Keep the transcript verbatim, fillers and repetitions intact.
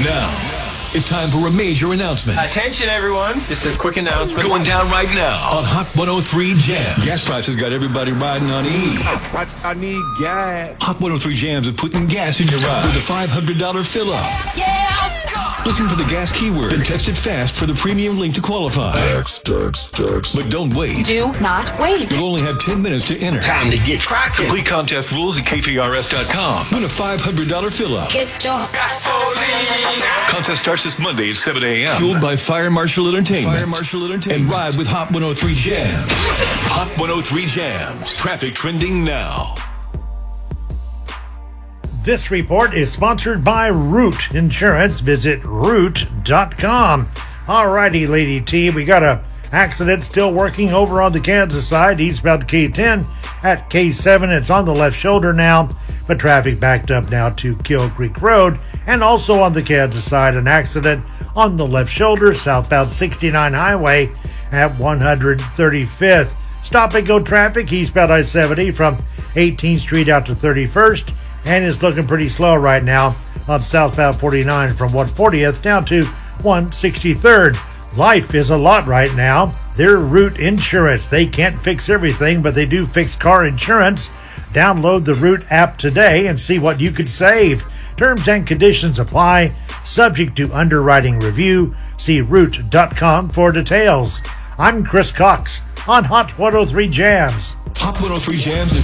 Now, it's time for a major announcement. Attention, everyone. Just a quick announcement. Going down right now on Hot one oh three Jams. Gas prices got everybody riding on E. I, I need gas. Hot one oh three Jams is putting gas in your ride with a five hundred dollars fill-up. Yeah! Listen for the gas keyword and text it fast for the premium link to qualify. Text, text, text. But don't wait. Do not wait. You'll only have ten minutes to enter. Time to get cracking. Complete contest rules at K T R S dot com. Win a five hundred dollars fill-up. Get your gasoline. Contest starts this Monday at seven a.m. Fueled by Fire Marshal Entertainment. Fire Marshal Entertainment. And ride with Hot one oh three Jams. Hot one oh three Jams. Traffic trending now. This report is sponsored by Root Insurance. Visit root dot com. Alrighty, Lady T, we got a accident still working over on the Kansas side, eastbound K ten at K seven. It's on the left shoulder now, but traffic backed up now to Kill Creek Road. And also on the Kansas side, an accident on the left shoulder, southbound sixty-nine highway at one hundred thirty-fifth. Stop and go traffic, eastbound I seventy from eighteenth Street out to thirty-first. And it's looking pretty slow right now on southbound forty-nine from one fortieth down to one sixty-third. Life is a lot right now. They're Root Insurance. They can't fix everything, but they do fix car insurance. Download the Root app today and see what you could save. Terms and conditions apply. Subject to underwriting review. See root dot com for details. I'm Chris Cox on Hot one oh three Jams. Hot one oh three Jams is